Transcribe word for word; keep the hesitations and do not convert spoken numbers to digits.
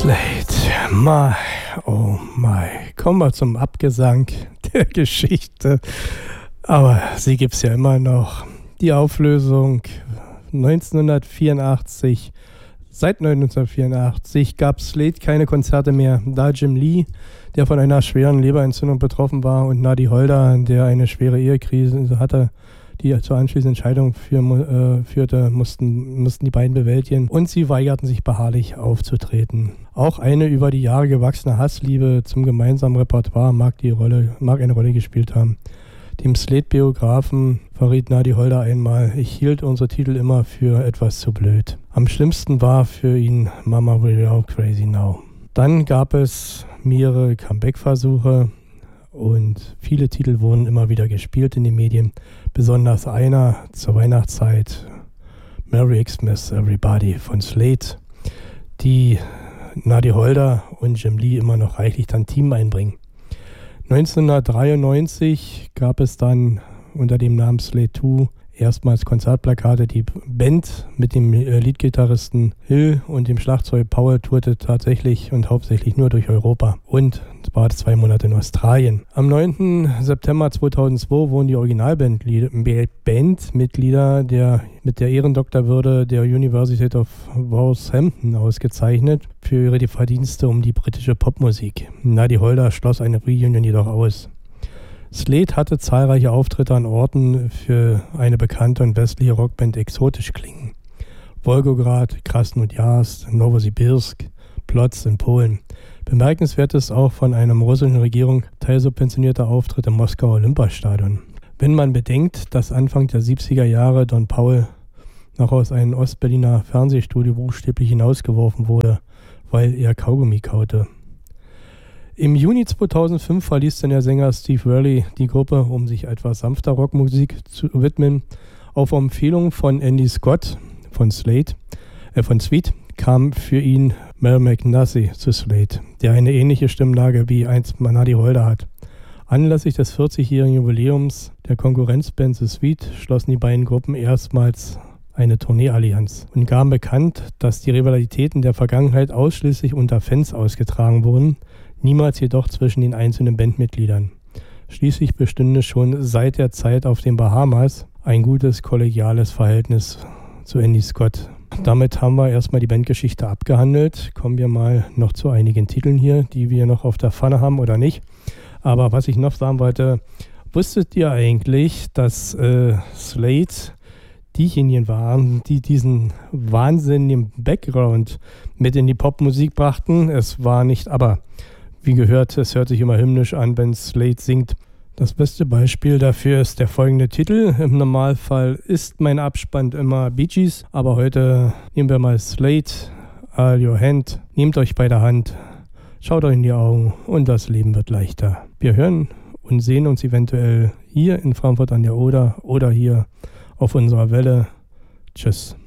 Slade, my, oh my. Kommen wir zum Abgesang der Geschichte. Aber sie gibt es ja immer noch. Die Auflösung neunzehnhundertvierundachtzig. Seit neunzehnhundertvierundachtzig gab Slade keine Konzerte mehr, da Jim Lee, der von einer schweren Leberentzündung betroffen war, und Nadi Holder, der eine schwere Ehekrise hatte, die zur anschließenden Scheidung für, äh, führte, mussten, mussten die beiden bewältigen, und sie weigerten sich beharrlich aufzutreten. Auch eine über die Jahre gewachsene Hassliebe zum gemeinsamen Repertoire mag, die Rolle, mag eine Rolle gespielt haben. Dem Slade-Biografen verriet Nadi Holder einmal: Ich hielt unsere Titel immer für etwas zu blöd. Am schlimmsten war für ihn Mama We're All Crazy Now. Dann gab es mehrere Comeback-Versuche und viele Titel wurden immer wieder gespielt in den Medien. Besonders einer zur Weihnachtszeit, Merry Xmas Everybody von Slade, die Nadi Holder und Jim Lee immer noch reichlich dann Team einbringen. neunzehnhundertdreiundneunzig gab es dann unter dem Namen Slade zwei erstmals Konzertplakate. Die Band mit dem Leadgitarristen Hill und dem Schlagzeug Powell tourte tatsächlich und hauptsächlich nur durch Europa und war zwei Monate in Australien. Am neunten September zweitausendzwei wurden die Originalbandmitglieder der, mit der Ehrendoktorwürde der University of Southampton ausgezeichnet für ihre Verdienste um die britische Popmusik. Nadi Holder schloss eine Reunion jedoch aus. Slade hatte zahlreiche Auftritte an Orten für eine bekannte und westliche Rockband exotisch klingen. Wolgograd, Krasnojarsk, Nowosibirsk, Plock in Polen. Bemerkenswert ist auch von einer russischen Regierung teilsubventionierter Auftritt im Moskauer Olympiastadion. Wenn man bedenkt, dass Anfang der siebziger Jahre Don Powell noch aus einem Ostberliner Fernsehstudio buchstäblich hinausgeworfen wurde, weil er Kaugummi kaute. Im Juni zweitausendfünf verließ dann der Sänger Steve Worley die Gruppe, um sich etwas sanfter Rockmusik zu widmen. Auf Empfehlung von Andy Scott von Slade, äh von Sweet, kam für ihn Mel McNasty zu Slade, der eine ähnliche Stimmlage wie einst Nadi Holder hat. Anlässlich des vierzigjährigen Jubiläums der Konkurrenzband The Sweet schlossen die beiden Gruppen erstmals eine Tourneeallianz und gaben bekannt, dass die Rivalitäten der Vergangenheit ausschließlich unter Fans ausgetragen wurden, niemals jedoch zwischen den einzelnen Bandmitgliedern. Schließlich bestünde schon seit der Zeit auf den Bahamas ein gutes kollegiales Verhältnis zu Andy Scott. Damit haben wir erstmal die Bandgeschichte abgehandelt. Kommen wir mal noch zu einigen Titeln hier, die wir noch auf der Pfanne haben oder nicht. Aber was ich noch sagen wollte, wusstet ihr eigentlich, dass äh, Slade diejenigen waren, die diesen wahnsinnigen Background mit in die Popmusik brachten? Es war nicht aber. Wie gehört, es hört sich immer hymnisch an, wenn Slade singt. Das beste Beispiel dafür ist der folgende Titel. Im Normalfall ist mein Abspann immer Bee Gees, aber heute nehmen wir mal Slade, All Your Hand. Nehmt euch bei der Hand, schaut euch in die Augen und das Leben wird leichter. Wir hören und sehen uns eventuell hier in Frankfurt an der Oder oder hier auf unserer Welle. Tschüss.